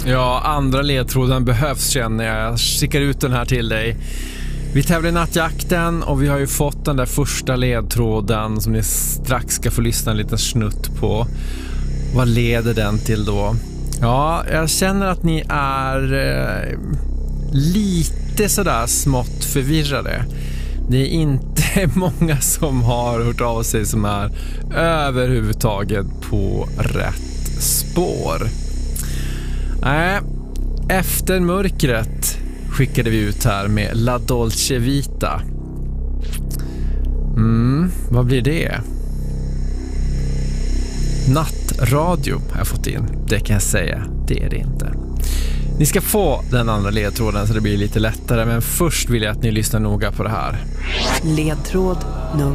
Ja, andra ledtråden behövs, känner jag. Jag skickar ut den här till dig. Vi tävlar i nattjakten och vi har ju fått den där första ledtråden som ni strax ska få lyssna en liten snutt på. Vad leder den till då? Ja, jag känner att ni är lite sådär smått förvirrade. Det är inte många som har hört av sig som är överhuvudtaget på rätt spår. Nej, efter mörkret skickade vi ut här med La Dolce Vita. Vad blir det? Nattradio har jag fått in. Det kan jag säga, det är det inte. Ni ska få den andra ledtråden så det blir lite lättare, men först vill jag att ni lyssnar noga på det här. Ledtråd nummer